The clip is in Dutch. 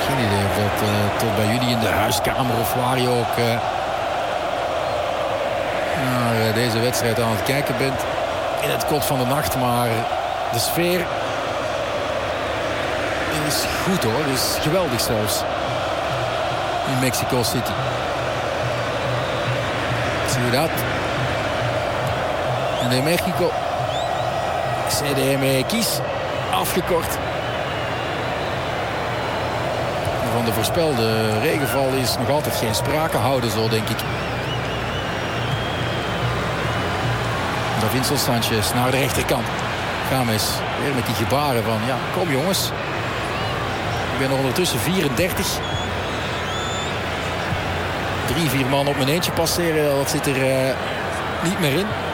Geen idee of dat tot bij jullie in de huiskamer of waar je ook naar deze wedstrijd aan het kijken bent. In het kot van de nacht, maar de sfeer is goed hoor. Is geweldig zelfs. In Mexico City. Ciudad de Mexico. CDMX afgekort. Van de voorspelde regenval is nog altijd geen sprake houden, zo denk ik. Davinson Sanchez naar de rechterkant. James weer met die gebaren van ja, kom jongens. Ik ben nog ondertussen 34. 3-4 man op mijn eentje passeren, dat zit er niet meer in.